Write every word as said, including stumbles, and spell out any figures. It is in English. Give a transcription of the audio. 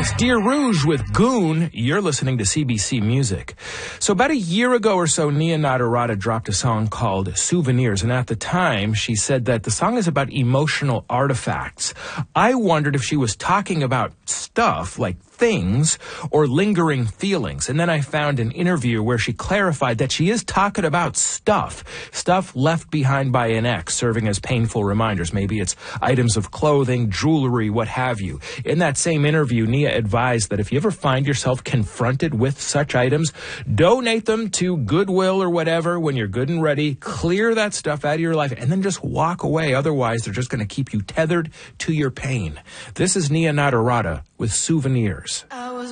It's Dear Rouge with Goon. You're listening to C B C Music. So about a year ago or so, Nia Natarata dropped a song called Souvenirs. And at the time, she said that the song is about emotional artifacts. I wondered if she was talking about stuff like things or lingering feelings. And then I found an interview where she clarified that she is talking about stuff. Stuff left behind by an ex, serving as painful reminders. Maybe it's items of clothing, jewelry, what have you. In that same interview, Nia advised that if you ever find yourself confronted with such items, donate them to Goodwill or whatever when you're good and ready. Clear that stuff out of your life and then just walk away. Otherwise, they're just going to keep you tethered to your pain. This is Nia Natarata with Souvenirs. I was